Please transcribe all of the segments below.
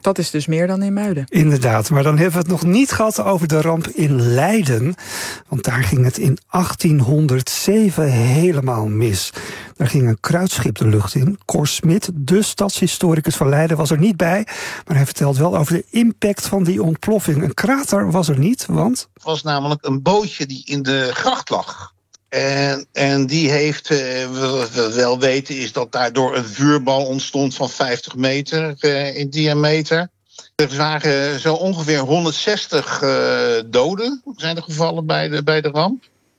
Dat is dus meer dan in Muiden. Inderdaad, maar dan hebben we het nog niet gehad over de ramp in Leiden. Want daar ging het in 1807 helemaal mis. Daar ging een kruitschip de lucht in. Cor Smit, de stadshistoricus van Leiden, was er niet bij. Maar hij vertelt wel over de impact van die ontploffing. Een krater was er niet, want... Het was namelijk een bootje die in de gracht lag. En die heeft, wat we wel weten, is dat daardoor een vuurbal ontstond van 50 meter in diameter. Er waren zo ongeveer 160 doden zijn er gevallen bij de ramp.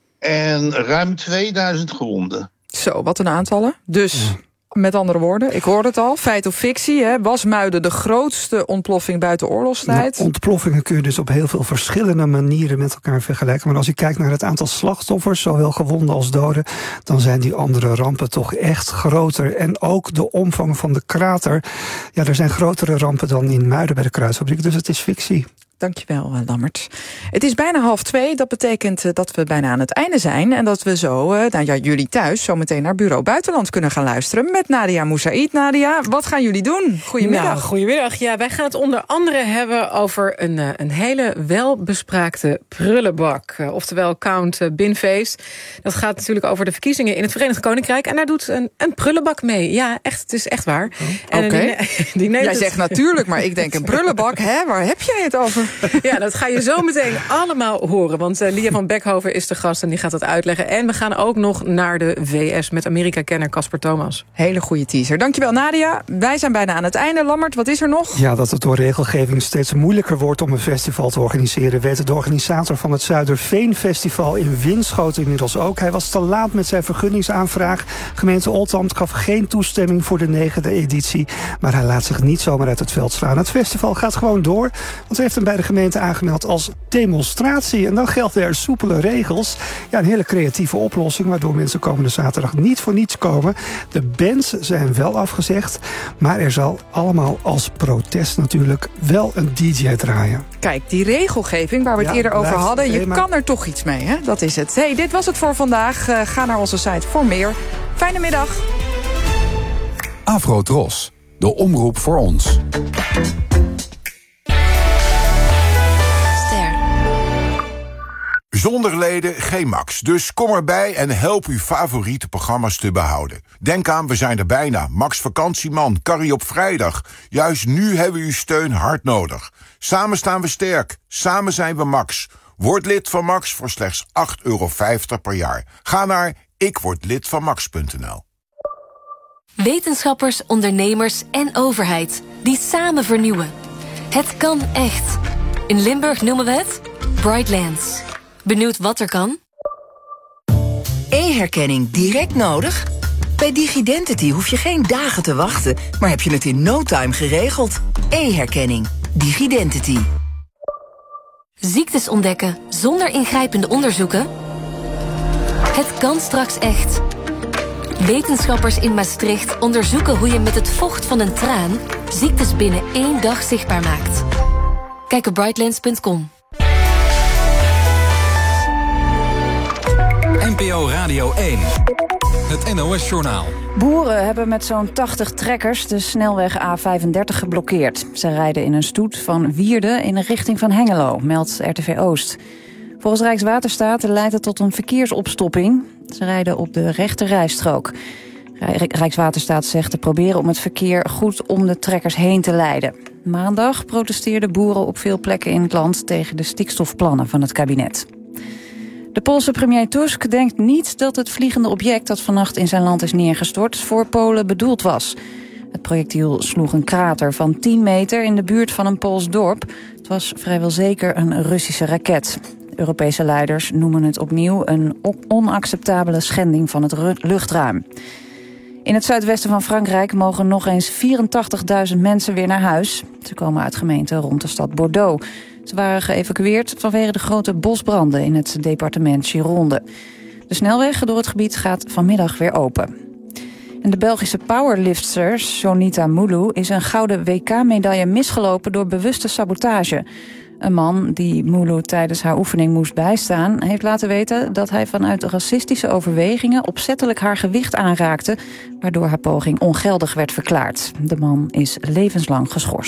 En ruim 2000 gewonden. Zo, wat een aantallen. Dus, met andere woorden, ik hoorde het al, feit of fictie. Hè? Was Muiden de grootste ontploffing buiten oorlogstijd? Nou, ontploffingen kun je dus op heel veel verschillende manieren met elkaar vergelijken. Maar als je kijkt naar het aantal slachtoffers, zowel gewonden als doden, dan zijn die andere rampen toch echt groter. En ook de omvang van de krater. Ja, er zijn grotere rampen dan in Muiden bij de kruitfabriek, dus het is fictie. Dankjewel, Lammert. Het is bijna 1:30. Dat betekent dat we bijna aan het einde zijn. En dat we zo, jullie thuis, zo meteen naar Bureau Buitenland kunnen gaan luisteren met Nadia Moussaïd. Nadia, wat gaan jullie doen? Goedemiddag. Nou, goedemiddag. Ja, wij gaan het onder andere hebben over een hele welbespraakte prullenbak. Oftewel Count Binfeest. Dat gaat natuurlijk over de verkiezingen in het Verenigd Koninkrijk. En daar doet een prullenbak mee. Ja, echt, het is echt waar. Oké. Jij zegt natuurlijk, maar ik denk een prullenbak. Hè? Waar heb jij het over? Ja, dat ga je zo meteen allemaal horen. Want Lia van Beckhoven is de gast en die gaat dat uitleggen. En we gaan ook nog naar de VS met Amerika-kenner Casper Thomas. Hele goede teaser. Dankjewel, Nadia. Wij zijn bijna aan het einde. Lammert, wat is er nog? Ja, dat het door regelgeving steeds moeilijker wordt om een festival te organiseren, weet de organisator van het Zuiderveen-festival in Winschoten inmiddels ook. Hij was te laat met zijn vergunningsaanvraag. Gemeente Oldambt gaf geen toestemming voor de 9e editie. Maar hij laat zich niet zomaar uit het veld slaan. Het festival gaat gewoon door, want hij heeft hem bij de gemeente aangemeld als demonstratie. En dan gelden er soepele regels. Ja, een hele creatieve oplossing, waardoor mensen komende zaterdag niet voor niets komen. De bands zijn wel afgezegd, maar er zal allemaal als protest natuurlijk wel een DJ draaien. Kijk, die regelgeving waar we het eerder over hadden, je kan er toch iets mee, hè? Dat is het. Hey, dit was het voor vandaag. Ga naar onze site voor meer. Fijne middag. Afro-Tros, de omroep voor ons. Zonder leden geen Max, dus kom erbij en help uw favoriete programma's te behouden. Denk aan, we zijn er bijna. Max Vakantieman, Carrie op vrijdag. Juist nu hebben we uw steun hard nodig. Samen staan we sterk, samen zijn we Max. Word lid van Max voor slechts €8,50 per jaar. Ga naar ikwordlidvanmax.nl. Wetenschappers, ondernemers en overheid die samen vernieuwen. Het kan echt. In Limburg noemen we het Brightlands. Benieuwd wat er kan? E-herkenning direct nodig? Bij DigiDentity hoef je geen dagen te wachten, maar heb je het in no time geregeld. E-herkenning. DigiDentity. Ziektes ontdekken zonder ingrijpende onderzoeken? Het kan straks echt. Wetenschappers in Maastricht onderzoeken hoe je met het vocht van een traan ziektes binnen 1 dag zichtbaar maakt. Kijk op brightlands.com. NPO Radio 1. Het NOS-journaal. Boeren hebben met zo'n 80 trekkers de snelweg A35 geblokkeerd. Ze rijden in een stoet van Wierde in de richting van Hengelo, meldt RTV Oost. Volgens Rijkswaterstaat leidt het tot een verkeersopstopping. Ze rijden op de rechte rijstrook. Rijkswaterstaat zegt te proberen om het verkeer goed om de trekkers heen te leiden. Maandag protesteerden boeren op veel plekken in het land tegen de stikstofplannen van het kabinet. De Poolse premier Tusk denkt niet dat het vliegende object dat vannacht in zijn land is neergestort voor Polen bedoeld was. Het projectiel sloeg een krater van 10 meter in de buurt van een Pools dorp. Het was vrijwel zeker een Russische raket. Europese leiders noemen het opnieuw een onacceptabele schending van het luchtruim. In het zuidwesten van Frankrijk mogen nog eens 84.000 mensen weer naar huis. Ze komen uit gemeenten rond de stad Bordeaux. Ze waren geëvacueerd vanwege de grote bosbranden in het departement Gironde. De snelweg door het gebied gaat vanmiddag weer open. En de Belgische powerliftster Sonita Moulou is een gouden WK-medaille misgelopen door bewuste sabotage. Een man die Moulou tijdens haar oefening moest bijstaan heeft laten weten dat hij vanuit racistische overwegingen opzettelijk haar gewicht aanraakte, waardoor haar poging ongeldig werd verklaard. De man is levenslang geschorst.